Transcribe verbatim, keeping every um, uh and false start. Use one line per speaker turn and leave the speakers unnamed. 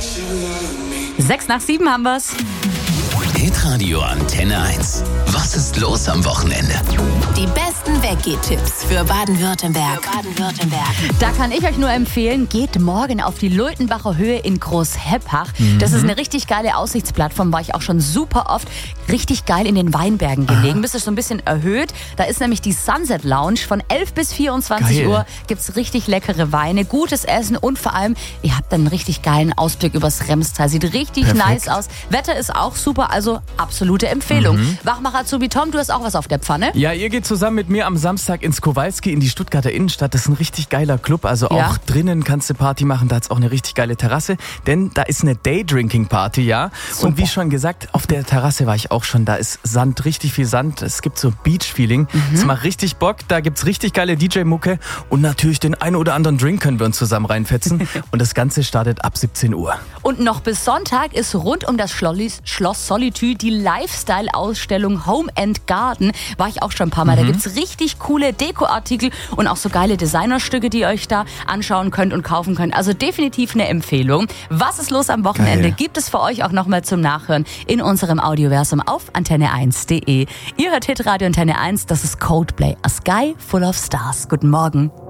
Sechs nach sieben haben wir's.
Hitradio Antenne eins. Was ist los am Wochenende?
Die besten Weggehtipps für Baden-Württemberg. Für Baden-Württemberg.
Da kann ich euch nur empfehlen, geht morgen auf die Leutenbacher Höhe in Großheppach. Mhm. Das ist eine richtig geile Aussichtsplattform, war ich auch schon super oft. Richtig geil in den Weinbergen gelegen. Bist du so ein bisschen erhöht. Da ist nämlich die Sunset Lounge. Von elf bis vierundzwanzig
Geil.
Uhr gibt's richtig leckere Weine, gutes Essen und vor allem, ihr habt dann einen richtig geilen Ausblick übers Remstal. Sieht richtig
Perfekt.
nice aus. Wetter ist auch super, also absolute Empfehlung.
Mhm.
Wachmacher Azubi Tom, du hast auch was auf der Pfanne.
Ja, ihr geht zusammen mit mir am Samstag ins Kowalski in die Stuttgarter Innenstadt. Das ist ein richtig geiler Club. Also auch
Ja.
drinnen kannst du Party machen. Da hat's auch eine richtig geile Terrasse. Denn da ist eine Daydrinking-Party, ja.
Super.
Und wie schon gesagt, auf der Terrasse war ich auch schon. Da ist Sand, richtig viel Sand. Es gibt so Beach-Feeling. Es
Mhm.
macht richtig Bock. Da gibt's richtig geile D J-Mucke. Und natürlich den einen oder anderen Drink können wir uns zusammen reinfetzen. Und das Ganze startet ab siebzehn Uhr.
Und noch bis Sonntag ist rund um das Schloss, Schloss Solitude die Lifestyle-Ausstellung Home and Garden. War ich auch schon ein paar Mal. Da gibt's richtig coole Dekoartikel und auch so geile Designerstücke, die ihr euch da anschauen könnt und kaufen könnt. Also definitiv eine Empfehlung. Was ist los am Wochenende?
Geil.
Gibt es für euch auch nochmal zum Nachhören in unserem Audioversum auf antenne eins punkt de. Ihr hört Hitradio Antenne eins, das ist Coldplay, A Sky Full of Stars. Guten Morgen.